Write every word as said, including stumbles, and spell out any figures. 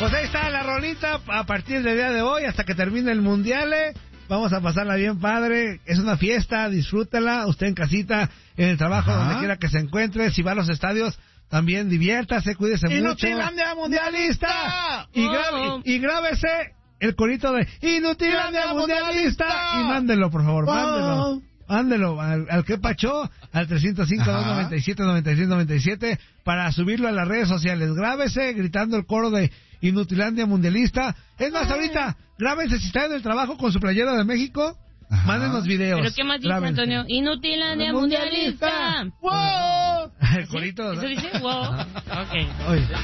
Pues ahí está la rolita a partir del día de hoy hasta que termine el Mundial. eh. Vamos a pasarla bien, padre. Es una fiesta, disfrútela. Usted en casita, en el trabajo, Ajá. donde quiera que se encuentre. Si va a los estadios, también diviértase, cuídese mucho. ¡Inutilandia Mundialista! Y, gra- y, y grábese el corito de Inutilandia Mundialista. Y mándelo, por favor, mándelo. Mándelo al, al que pachó, al trescientos cinco, doscientos noventa y siete, noventa y seis, noventa y siete, para subirlo a las redes sociales. Grábese gritando el coro de Inutilandia Mundialista. Es más, ahorita, grábense si está en el trabajo con su playera de México. Ajá. Mándenos videos. ¿Pero qué más dice, Grábense. Antonio? Inutilandia Mundialista. ¡Wow! El corito. ¿Eso dice? Wow. Ok. Oye.